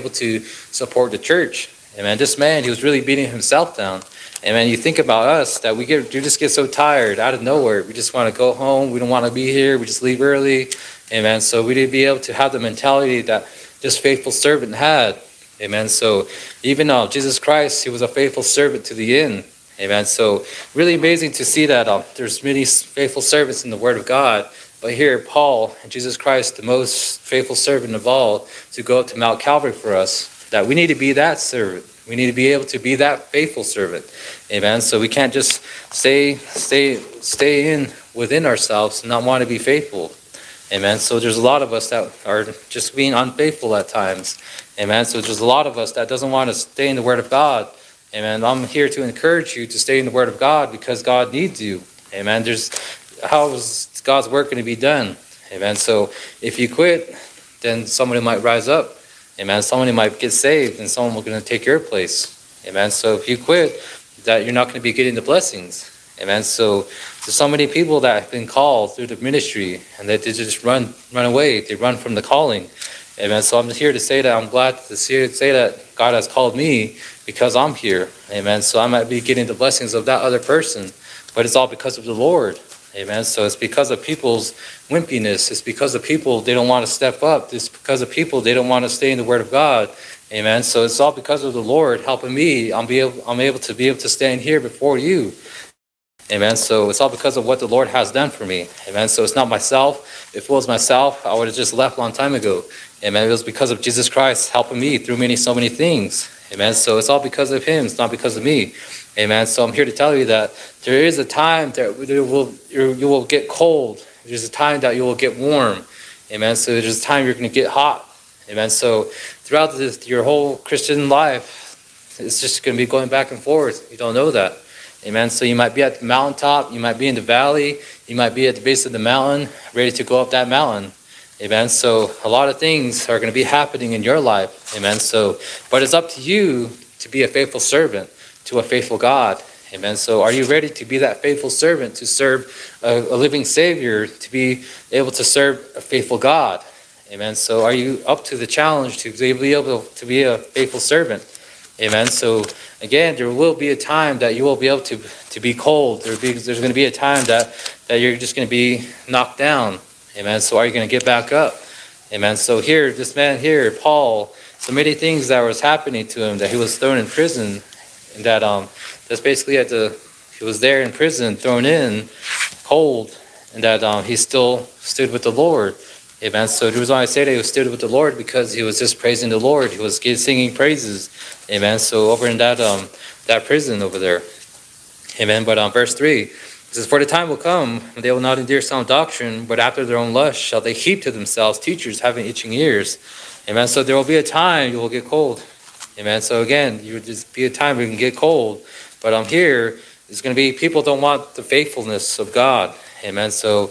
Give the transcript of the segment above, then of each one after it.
able to support the church. Amen. This man, he was really beating himself down. Amen. You think about us that we just get so tired out of nowhere. We just want to go home. We don't want to be here. We just leave early. Amen. So we need to be able to have the mentality that this faithful servant had. Amen. So even Jesus Christ, he was a faithful servant to the end. Amen. So really amazing to see that there's many faithful servants in the Word of God. But here, Paul and Jesus Christ, the most faithful servant of all, to go up to Mount Calvary for us, that we need to be that servant. We need to be able to be that faithful servant. Amen. So we can't just stay in within ourselves and not want to be faithful. Amen. So there's a lot of us that are just being unfaithful at times. Amen. So there's a lot of us that doesn't want to stay in the Word of God. Amen. I'm here to encourage you to stay in the Word of God because God needs you. Amen. How is God's work going to be done? Amen. So if you quit, then somebody might rise up. Amen. Somebody might get saved and someone will going to take your place. Amen. So if you quit, that you're not going to be getting the blessings. Amen. So there's so many people that have been called through the ministry and that they just run away. They run from the calling. Amen. So I'm here to say that I'm glad to say that God has called me because I'm here. Amen. So I might be getting the blessings of that other person, but it's all because of the Lord. Amen. So it's because of people's wimpiness. It's because of people, they don't want to step up. It's because of people, they don't want to stay in the Word of God. Amen. So it's all because of the Lord helping me. I'm able to stand here before you. Amen. So it's all because of what the Lord has done for me. Amen. So it's not myself. If it was myself, I would have just left a long time ago. Amen. It was because of Jesus Christ helping me through so many things. Amen. So it's all because of him. It's not because of me. Amen. So I'm here to tell you that there is a time that you will get cold. There's a time that you will get warm. Amen. So there's a time you're going to get hot. Amen. So throughout your whole Christian life, it's just going to be going back and forth. You don't know that. Amen. So you might be at the mountaintop. You might be in the valley. You might be at the base of the mountain, ready to go up that mountain. Amen. So a lot of things are going to be happening in your life. Amen. So, but it's up to you to be a faithful servant to a faithful God. Amen. So are you ready to be that faithful servant, to serve a living Savior, to be able to serve a faithful God? Amen. So are you up to the challenge to be able to be a faithful servant? Amen. So again, there will be a time that you will be able to be cold. There's going to be a time that you're just going to be knocked down. Amen. So are you going to get back up? Amen. So here, this man here, Paul, so many things that was happening to him, that he was thrown in prison, and that's basically he was there in prison, thrown in, cold, and that he still stood with the Lord. Amen. So the reason why I say that he was stood with the Lord, because he was just praising the Lord. He was singing praises. Amen. So over in that prison over there. Amen. But verse 3, it says, "For the time will come when they will not endure sound doctrine, but after their own lust shall they heap to themselves teachers having itching ears." Amen. So there will be a time you will get cold. Amen. So again, you would just be a time where you can get cold. But here, it's going to be, people don't want the faithfulness of God. Amen. So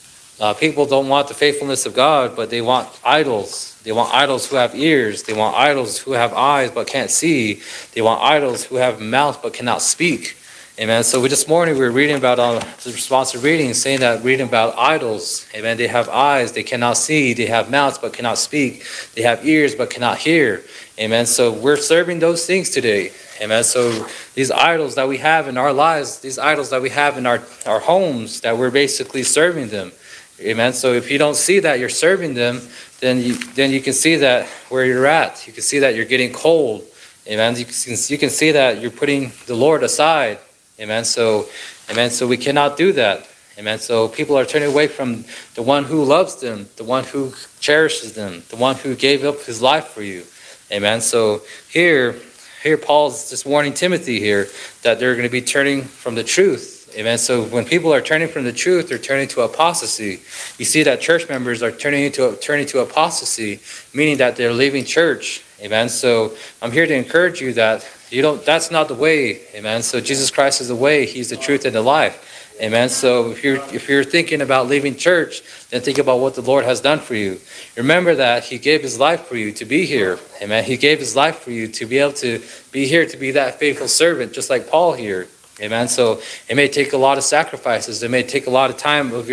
people don't want the faithfulness of God, but they want idols. They want idols who have ears. They want idols who have eyes but can't see. They want idols who have mouth but cannot speak. Amen. So this morning we were reading about the responsive reading, saying that reading about idols. Amen. They have eyes, they cannot see. They have mouths but cannot speak. They have ears but cannot hear. Amen. So we're serving those things today. Amen. So these idols that we have in our lives, these idols that we have in our homes, that we're basically serving them. Amen. So if you don't see that you're serving them, then you can see that where you're at. You can see that you're getting cold. Amen. You can see that you're putting the Lord aside. Amen. So we cannot do that. Amen. So people are turning away from the one who loves them, the one who cherishes them, the one who gave up his life for you. Amen. So here Paul's just warning Timothy here that they're going to be turning from the truth. Amen. So when people are turning from the truth, they're turning to apostasy. You see that church members are turning to apostasy, meaning that they're leaving church. Amen. So I'm here to encourage you that that's not the way. Amen. So Jesus Christ is the way. He's the truth and the life. Amen. So if you're thinking about leaving church, then think about what the Lord has done for you. Remember that he gave his life for you to be here. Amen. He gave his life for you to be able to be here, to be that faithful servant, just like Paul here. Amen. So it may take a lot of sacrifices. It may take a lot of time of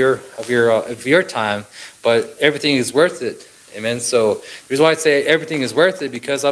your time, but everything is worth it. Amen. So the reason why I say everything is worth it, because